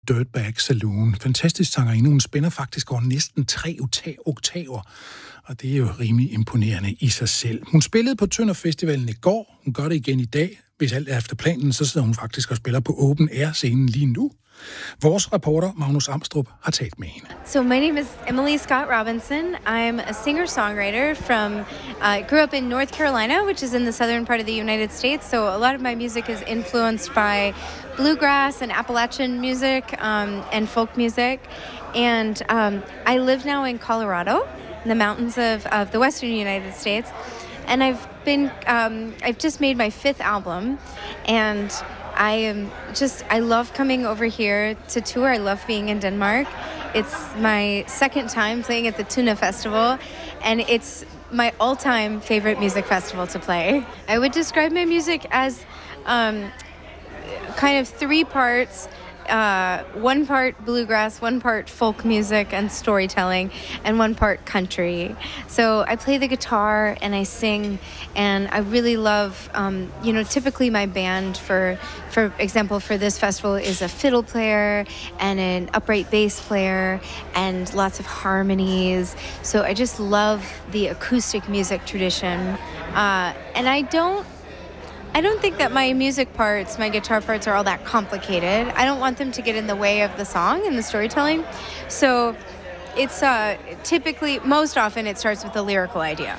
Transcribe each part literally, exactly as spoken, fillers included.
Dirtbag Saloon. Fantastisk sangerinde. Hun spænder faktisk over næsten tre oktaver, og det er jo rimelig imponerende i sig selv. Hun spillede på Tønder Festivalen i går. Hun gør det igen i dag. Hvis alt er efter planen, så sidder hun faktisk og spiller på Open Air-scenen lige nu. Vores reporter, Magnus Amstrup, har talt med hende. So my name is Emily Scott Robinson. I'm a singer-songwriter from, uh, grew up in North Carolina, which is in the southern part of the United States. So a lot of my music is influenced by bluegrass and Appalachian music um, and folk music. And um, I live now in Colorado, in the mountains of, of the western United States. And I've been, um, I've just made my fifth album, and I am just, I love coming over here to tour. I love being in Denmark. It's my second time playing at the Tuna Festival, and it's my all-time favorite music festival to play. I would describe my music as um, kind of three parts. Uh, one part bluegrass, one part folk music and storytelling, and one part country. So I play the guitar and I sing, and I really love, um, you know, typically my band, for for example, for this festival is a fiddle player and an upright bass player and lots of harmonies. So I just love the acoustic music tradition. Uh, and I don't I don't think that my music parts, my guitar parts, are all that complicated. I don't want them to get in the way of the song and the storytelling. So it's uh, typically, most often, it starts with a lyrical idea.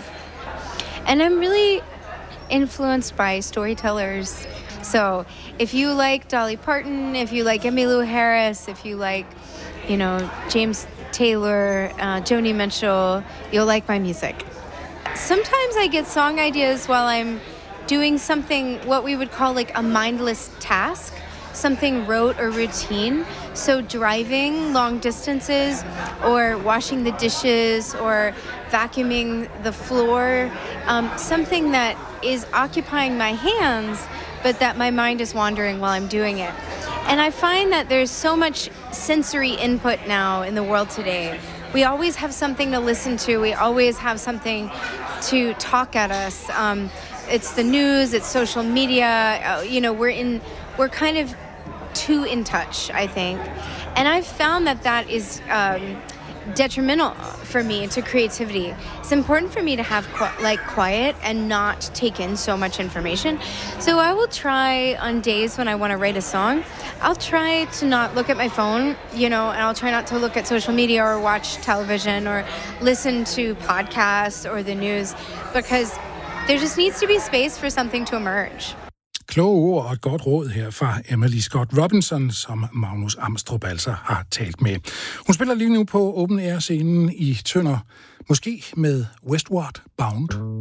And I'm really influenced by storytellers. So if you like Dolly Parton, if you like Emmylou Harris, if you like, you know, James Taylor, uh, Joni Mitchell, you'll like my music. Sometimes I get song ideas while I'm doing something, what we would call like a mindless task, something rote or routine. So driving long distances, or washing the dishes, or vacuuming the floor, um, something that is occupying my hands, but that my mind is wandering while I'm doing it. And I find that there's so much sensory input now in the world today. We always have something to listen to. We always have something to talk at us. Um, It's the news, it's social media, uh, you know, we're in, we're kind of too in touch, I think. And I've found that that is um, detrimental for me to creativity. It's important for me to have qu- like quiet and not take in so much information. So I will try on days when I want to write a song, I'll try to not look at my phone, you know, and I'll try not to look at social media or watch television or listen to podcasts or the news, because there just needs to be space for something to emerge. Kloge ord og et godt råd her fra Emily Scott Robinson, som Magnus Amstrup altså har talt med. Hun spiller lige nu på Open Air-scenen i Tønder, måske med Westward Bound.